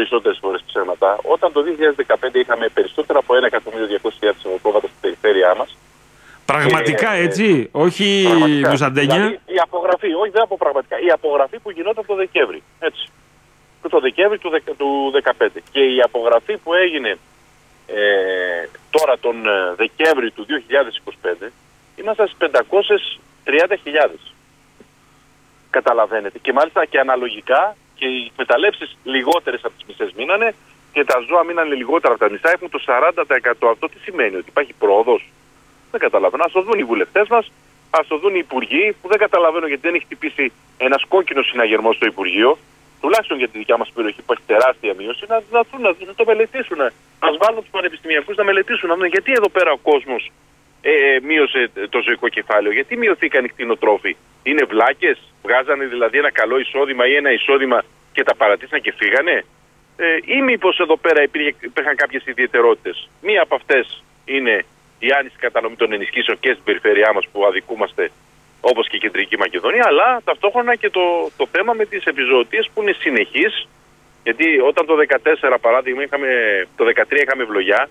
περισσότερες φορές ψέματα. Όταν το 2015 είχαμε περισσότερα από 1.200.000 εγωπρόβατα στην περιφέρειά μας. Πραγματικά έτσι, όχι βουζαντένια. Δηλαδή η απογραφή, όχι δεν από πραγματικά, η απογραφή που γινόταν το Δεκέμβρη. Έτσι. Το Δεκέμβρη του 2015. Και η απογραφή που έγινε τώρα τον Δεκέμβρη του 2025 είμαστε στις 530.000. Καταλαβαίνετε. Και μάλιστα και αναλογικά και οι εκμεταλλεύσεις λιγότερες από τις μισές μείνανε και τα ζώα μείνανε λιγότερα από τα μισά, έχουν το 40%. Αυτό τι σημαίνει, ότι υπάρχει πρόοδος? Δεν καταλαβαίνω. Ας το δουν οι βουλευτές μας, ας το δουν οι υπουργοί, που δεν καταλαβαίνω γιατί δεν έχει χτυπήσει ένας κόκκινος συναγερμός στο Υπουργείο, τουλάχιστον για τη δικιά μας περιοχή που έχει τεράστια μείωση, να το μελετήσουν. Ας βάλουν τους πανεπιστημιακούς να μελετήσουν, να δουν γιατί εδώ πέρα ο κόσμος μείωσε το ζωικό κεφάλαιο, γιατί μειωθήκαν οι κτηνοτρόφοι. Είναι βλάκες, βγάζανε δηλαδή ένα καλό εισόδημα ή ένα εισόδημα και τα παρατήσαν και φύγανε, ή μήπως εδώ πέρα υπήρχαν κάποιες ιδιαιτερότητες? Μία από αυτές είναι η άνηση κατανομή των ενισχύσεων και στην περιφέρειά μας που αδικούμαστε, όπως και η Κεντρική Μακεδονία, αλλά ταυτόχρονα και το θέμα με τις επιζωοτίες που είναι συνεχείς. Γιατί όταν το 2014 παράδειγμα, το 2013 είχαμε ευλογιά,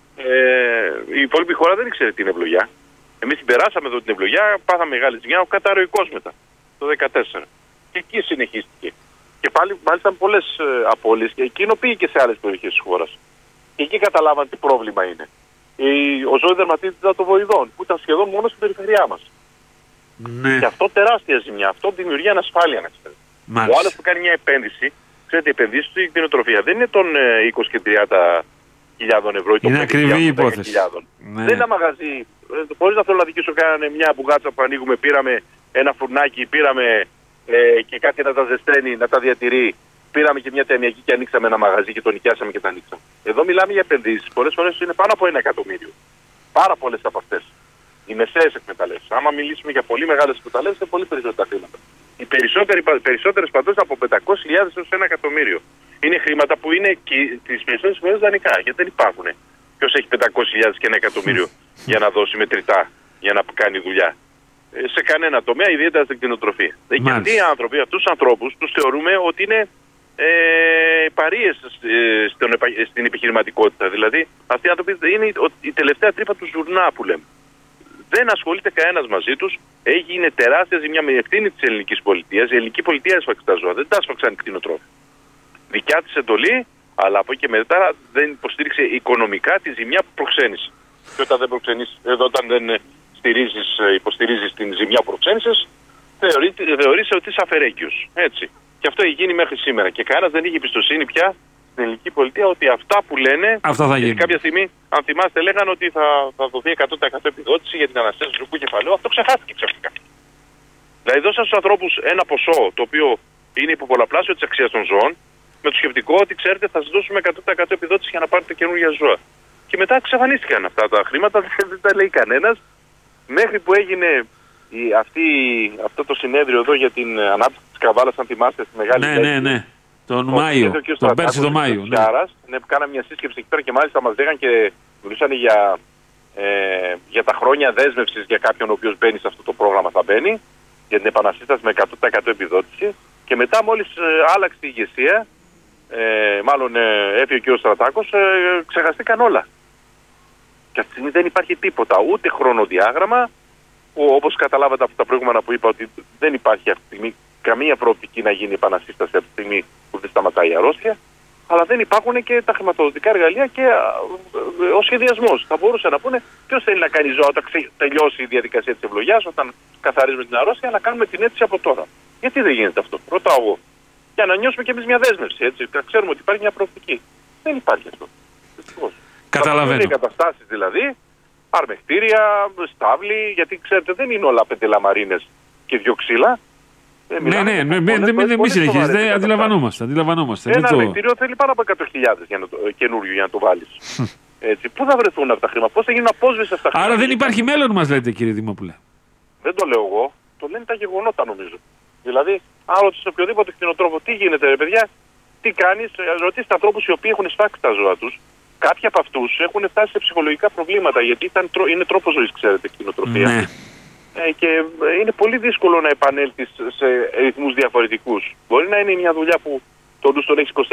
η υπόλοιπη χώρα δεν ήξερε τι είναι ευλογιά. Εμείς την περάσαμε εδώ την ευλογιά, πάθαμε μεγάλη ζημιά, ο καταρροϊκός μετά, το 2014. Και εκεί συνεχίστηκε. Και πάλι μάλιστα πολλές απώλειες και κοινοποιεί και σε άλλες περιοχές της χώρας. Και εκεί καταλάβαν τι πρόβλημα είναι. Ο ζώη δερματίτης δατοβοηδών, που ήταν σχεδόν μόνο στην περιφερειά μας. Ναι. Και αυτό τεράστια ζημιά. Αυτό δημιουργεί ανασφάλεια, να ξέρετε. Ο άλλος που κάνει μια επένδυση, ξέρετε, η επενδύση στην κτηνοτροφία δεν είναι των 20 και 30.000 ευρώ ή των 50.000. Ναι. Δεν είναι ένα μαγαζί. Χωρίς να θέλω να δικήσω κανέναν, μια μπουγάτσα που ανοίγουμε, πήραμε ένα φουρνάκι, πήραμε και κάτι να τα ζεσταίνει, να τα διατηρεί. Πήραμε και μια ταινιακή και ανοίξαμε ένα μαγαζί και το νοικιάσαμε και τα ανοίξαμε. Εδώ μιλάμε για επενδύσεις. Πολλές φορές είναι πάνω από 1 εκατομμύριο. Πάρα πολλές από αυτές. Οι μεσαίες εκμεταλλεύσεις. Άμα μιλήσουμε για πολύ μεγάλες εκμεταλλεύσεις, είναι πολύ περισσότερα χρήματα. Οι περισσότερες παντός από 500.000 έως 1 εκατομμύριο. Είναι χρήματα που είναι και τις περισσότερες φορές δανεικά. Γιατί δεν υπάρχουν. Ποιος έχει 500.000 και 1 εκατομμύριο για να δώσει μετρητά, για να κάνει δουλειά? Σε κανένα τομέα, ιδιαίτερα στην κτηνοτροφία. Και αυτοί οι άνθρωποι, αυτούς τους ανθρώπους, τους θεωρούμε ότι είναι παρείες στην επιχειρηματικότητα. Δηλαδή, αυτοί οι άνθρωποι είναι η τελευταία τρύπα του ζουρνά που λέμε. Δεν ασχολείται κανένας μαζί τους. Έγινε τεράστια ζημιά με ευθύνη της ελληνικής πολιτείας. Η ελληνική πολιτεία έσφαξε τα ζώα, δεν τα έσφαξαν οι κτηνοτρόφοι. Δικιά της εντολή, αλλά από εκεί και μετά δεν υποστήριξε οικονομικά τη ζημιά που προξένησε. Και όταν δεν υποστηρίζεις την ζημιά που προξένησες, θεωρείσαι ότι είσαι αφαιρέγγιος. Έτσι. Και αυτό έχει γίνει μέχρι σήμερα. Και κανένας δεν είχε εμπιστοσύνη πια στην ελληνική πολιτεία ότι αυτά που λένε. Αυτά θα γίνουν. Κάποια στιγμή, αν θυμάστε, λέγανε ότι θα δοθεί 100% επιδότηση για την αναστέωση του ζωικού κεφαλαίου. Αυτό ξεχάστηκε ξαφνικά. Δηλαδή, δώσαν στους ανθρώπους ένα ποσό το οποίο είναι υποπολαπλάσιο της αξίας των ζώων, με το σκεπτικό ότι ξέρετε, θα σας δώσουμε 100% επιδότηση για να πάρετε καινούργια ζώα. Και μετά εξαφανίστηκαν αυτά τα χρήματα, δεν τα λέει κανένας, μέχρι που έγινε αυτό το συνέδριο εδώ για την ανάπτυξη της Καβάλας, αν θυμάστε, στη Μεγάλη Ναι. Τον Μάιο. Τον πέρσι τον Μάιο. Ναι, κάναμε μια σύσκεψη εκεί πέρα και μάλιστα μας λέγαν και μιλούσαν για τα χρόνια δέσμευσης για κάποιον ο οποίος μπαίνει σε αυτό το πρόγραμμα, θα μπαίνει, για την επανασύσταση με 100% επιδότηση. Και μετά μόλις άλλαξε η ηγεσία, μάλλον έφυγε ο κ. Στρατάκος, ξεχαστήκαν όλα. Και αυτή τη στιγμή δεν υπάρχει τίποτα, ούτε χρονοδιάγραμμα, όπως καταλάβατε από τα προηγούμενα που είπα, ότι δεν υπάρχει αυτή τη στιγμή καμία προοπτική να γίνει επανασύσταση από τη στιγμή που δεν σταματάει η αρρώστια, αλλά δεν υπάρχουν και τα χρηματοδοτικά εργαλεία και ο σχεδιασμός. Θα μπορούσε να πούνε ποιος θέλει να κάνει ζώα όταν τελειώσει η διαδικασία της ευλογιάς, όταν καθαρίζουμε την αρρώστια, να κάνουμε την αίτηση από τώρα. Γιατί δεν γίνεται αυτό, ρωτάω εγώ. Για να νιώσουμε κι εμείς μια δέσμευση, έτσι. Ξέρουμε ότι υπάρχει μια προοπτική. Δεν υπάρχει αυτό. Δυστυχώς. Καταλαβαίνω. Οι καταστάσεις δηλαδή, αρμεχτήρια, στάβλοι, γιατί ξέρετε δεν είναι όλα 5 λαμαρίνες και 2 ξύλα. Ναι, μην συνεχίζετε, αντιλαμβανόμαστε. Ένα αρμεχτήριο θέλει πάνω από 100.000 καινούριο για να το βάλεις. Έτσι. Πού θα βρεθούν αυτά τα χρήματα, πώς θα γίνουν απόσβεση αυτά τα χρήματα? Άρα δεν υπάρχει μέλλον, μας λέτε, κύριε Δημόπουλε. Δεν το λέω εγώ, το λένε τα γεγονότα νομίζω. Δηλαδή, αν ρωτήσεις οποιοδήποτε κτηνοτρόφο, τι γίνεται, ρε παιδιά, τι κάνεις, ρωτήσεις ανθρώπους οι οποίοι έχουν σφάξει τα ζώα τους. Κάποιοι από αυτούς έχουν φτάσει σε ψυχολογικά προβλήματα, γιατί είναι τρόπος ζωής, ξέρετε, κτηνοτροφία. Ναι. Και είναι πολύ δύσκολο να επανέλθεις σε ρυθμούς διαφορετικούς. Μπορεί να είναι μια δουλειά που τον έχεις